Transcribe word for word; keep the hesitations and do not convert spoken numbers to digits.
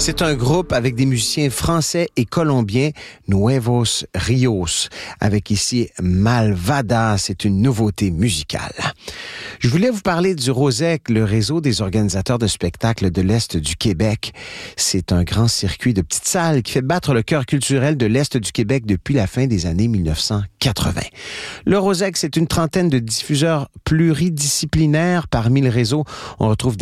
C'est un groupe avec des musiciens français et colombiens, Nuevos Rios, avec ici Malvada, c'est une nouveauté musicale. Je voulais vous parler du ROSEC, le réseau des organisateurs de spectacles de l'Est du Québec. C'est un grand circuit de petites salles qui fait battre le cœur culturel de l'Est du Québec depuis la fin des années mille neuf cent quatre-vingts. Le ROSEC, c'est une trentaine de diffuseurs pluridisciplinaires. Parmi le réseau, on retrouve